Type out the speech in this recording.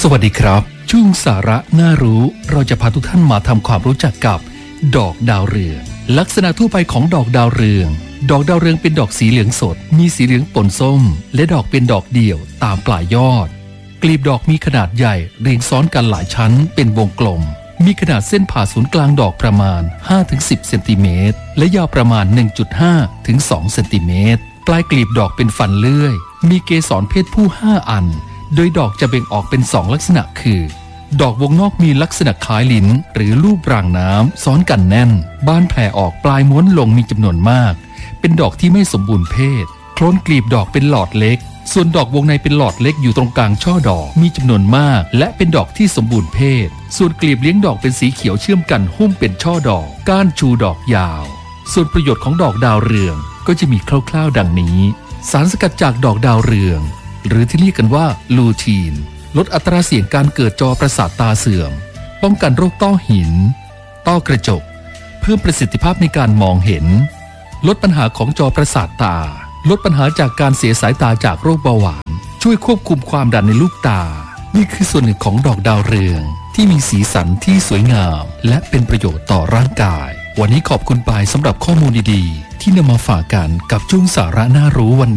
สวัสดีครับช่วงสาระน่ารู้เราจะพาทุกท่านมาทำความรู้จักกับดอกดาวเรืองลักษณะทั่วไปของดอกดาวเรืองดอกดาวเรืองเป็นดอกสีเหลืองสดมีสีเหลืองปนส้มและดอกเป็นดอกเดี่ยวตามปลายยอดกลีบดอกมีขนาดใหญ่เรียงซ้อนกันหลายชั้นเป็นวงกลมมีขนาดเส้นผ่าศูนย์กลางดอกประมาณ 5-10 เซนติเมตรและยาวประมาณ 1.5 ถึง 2 เซนติเมตรปลายกลีบดอกเป็นฟันเลื่อยมีเกสรเพศผู้5อันโดยดอกจะแบ่งออกเป็น2ลักษณะคือดอกวงนอกมีลักษณะคล้ายลิ้นหรือรูปรางน้ำซ้อนกันแน่นบานแผ่ออกปลายม้วนลงมีจำนวนมากเป็นดอกที่ไม่สมบูรณ์เพศโคลนกลีบดอกเป็นหลอดเล็กส่วนดอกวงในเป็นหลอดเล็กอยู่ตรงกลางช่อดอกมีจำนวนมากและเป็นดอกที่สมบูรณ์เพศส่วนกลีบเลี้ยงดอกเป็นสีเขียวเชื่อมกันหุ้มเป็นช่อดอกก้านชูดอกยาวส่วนประโยชน์ของดอกดาวเรืองก็จะมีคร่าวๆดังนี้สารสกัดจากดอกดาวเรืองหรือที่เรียกกันว่าลูทีนลดอัตราเสี่ยงการเกิดจอประสาทตาเสื่อมป้องกันโรคต้อหินต้อกระจกเพิ่มประสิทธิภาพในการมองเห็นลดปัญหาของจอประสาทตาลดปัญหาจากการเสียสายตาจากโรคเบาหวานช่วยควบคุมความดันในลูกตานี่คือส่วนหนึ่งของดอกดาวเรืองที่มีสีสันที่สวยงามและเป็นประโยชน์ต่อร่างกายวันนี้ขอบคุณปายสำหรับข้อมูลดีๆที่นำมาฝากกันกับช่วงสาระน่ารู้วัน